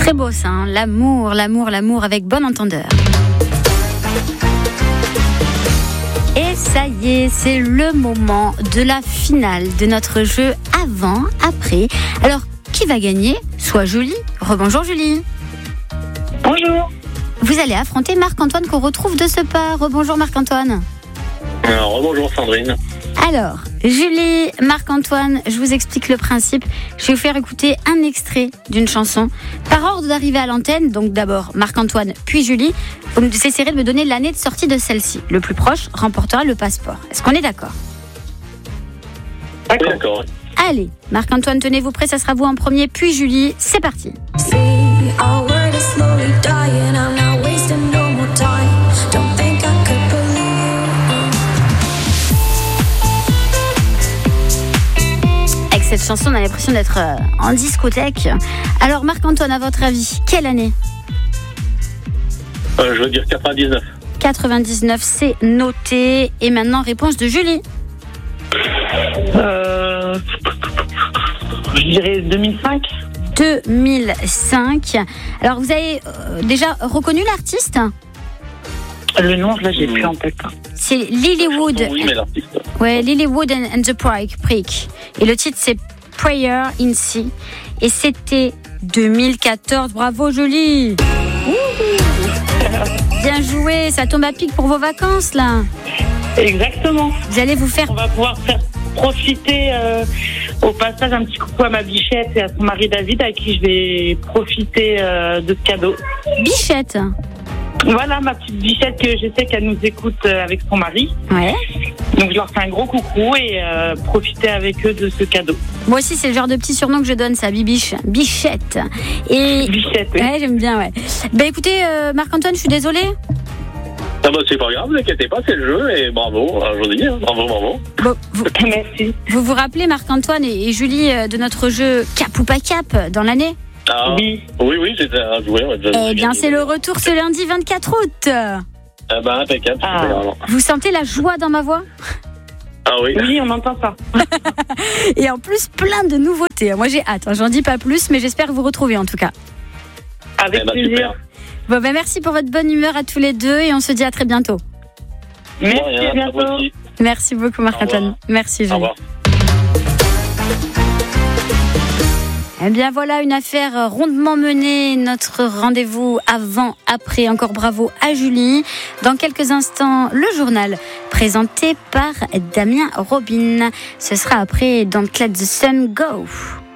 Très beau ça, hein, l'amour avec Bon Entendeur. Et ça y est, c'est le moment de la finale de notre jeu avant-après. Alors, qui va gagner? Soit Julie. Rebonjour Julie. Bonjour. Vous allez affronter Marc-Antoine qu'on retrouve de ce pas. Rebonjour Marc-Antoine. Rebonjour Sandrine. Alors, Julie, Marc-Antoine, je vous explique le principe. Je vais vous faire écouter un extrait d'une chanson. Par ordre d'arrivée à l'antenne, donc d'abord Marc-Antoine, puis Julie, vous essaierez de me donner l'année de sortie de celle-ci. Le plus proche remportera le passeport. Est-ce qu'on est d'accord? D'accord. Allez, Marc-Antoine, tenez-vous prêts, ça sera vous en premier, puis Julie. C'est parti. Avec cette chanson, on a l'impression d'être en discothèque. Alors, Marc-Antoine, à votre avis, quelle année? Je veux dire 99. 99, c'est noté. Et maintenant, réponse de Julie. Je dirais 2005. 2005. Alors, vous avez déjà reconnu l'artiste? Le nom, là, j'ai plus en tête. C'est Lilywood. Oui, mais l'artiste. Ouais, Lilywood and the Prick. Et le titre, c'est Prayer in Sea. Et c'était 2014. Bravo, Julie. Bien joué. Ça tombe à pic pour vos vacances, là. Exactement. Vous allez vous faire... On va pouvoir faire profiter au passage un petit coucou à ma bichette et à son mari David, avec qui je vais profiter de ce cadeau. Bichette. Voilà, ma petite bichette que je sais qu'elle nous écoute avec son mari. Ouais. Donc je leur fais un gros coucou et profiter avec eux de ce cadeau. Moi aussi, c'est le genre de petit surnom que je donne, ça, Bibiche. Bichette. Et... Bichette, oui. Ouais, j'aime bien, ouais. Ben écoutez, Marc-Antoine, je suis désolée. Ah bah c'est pas grave, ne vous inquiétez pas, c'est le jeu et bravo, je vous dis, bravo. Bon, Merci. vous vous rappelez, Marc-Antoine et Julie, de notre jeu Cap ou pas Cap dans l'année? Ah, Oui. Oui, c'était à jouer. Eh bien, c'est le retour ce lundi 24 août. Ah bah impeccable, Ah. super. Alors. Vous sentez la joie dans ma voix? Ah oui. Oui, on entend ça. Et en plus, plein de nouveautés. Moi, j'ai hâte. J'en dis pas plus, mais j'espère vous retrouver en tout cas. Avec Eh ben, plaisir. super. Bon, ben merci pour votre bonne humeur à tous les deux et on se dit à très bientôt. Merci, Bon, rien, à vous bientôt. aussi. Merci beaucoup, Marc-Antoine. Merci, Au Julie. revoir. Eh bien voilà une affaire rondement menée, notre rendez-vous avant-après, encore bravo à Julie. Dans quelques instants, le journal présenté par Damien Robin. Ce sera après Don't Let the Sun Go.